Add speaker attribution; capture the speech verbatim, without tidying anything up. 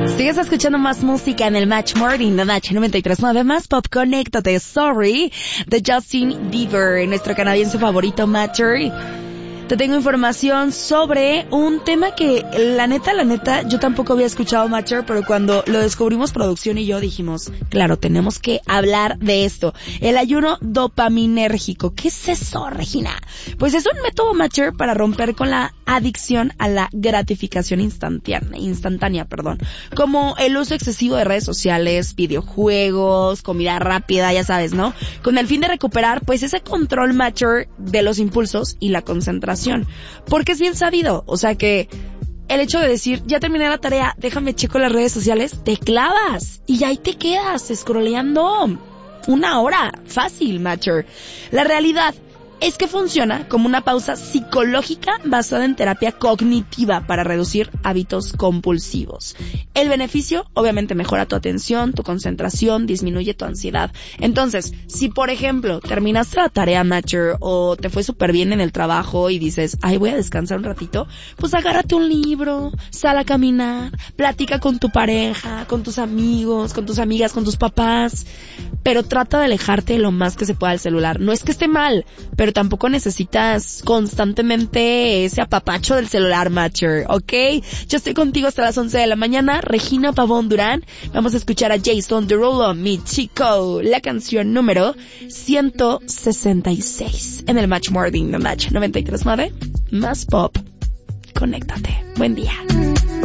Speaker 1: Sigues escuchando más música en el Match Morning de Match noventa y tres punto nueve, más pop. Conéctate, Sorry, de Justin Bieber, nuestro canadiense favorito, Matcher. Te tengo información sobre un tema que, la neta, la neta, yo tampoco había escuchado, Matcher, pero cuando lo descubrimos, producción y yo dijimos, claro, tenemos que hablar de esto. El ayuno dopaminérgico. ¿Qué es eso, Regina? Pues es un método, Matcher, para romper con la adicción a la gratificación instantánea, instantánea, perdón, como el uso excesivo de redes sociales, videojuegos, comida rápida, ya sabes, ¿no? Con el fin de recuperar, pues, ese control, Matcher, de los impulsos y la concentración. Porque es bien sabido, o sea que el hecho de decir, ya terminé la tarea, déjame checo las redes sociales, te clavas y ahí te quedas scrolleando una hora, fácil, Matcher. La realidad es que funciona como una pausa psicológica basada en terapia cognitiva para reducir hábitos compulsivos. El beneficio, obviamente, mejora tu atención, tu concentración, disminuye tu ansiedad. Entonces, si por ejemplo terminaste la tarea, Matcher, o te fue súper bien en el trabajo y dices, ay, voy a descansar un ratito, pues agárrate un libro, sal a caminar, platica con tu pareja, con tus amigos, con tus amigas, con tus papás, pero trata de alejarte lo más que se pueda del celular. No es que esté mal, pero pero tampoco necesitas constantemente ese apapacho del celular, Matcher, ¿ok? Yo estoy contigo hasta las once de la mañana, Regina Pavón Durán. Vamos a escuchar a Jason Derulo, Mi Chico, la canción número ciento sesenta y seis en el Match Morning de Match noventa y tres punto nueve, más pop. Conéctate. Buen día.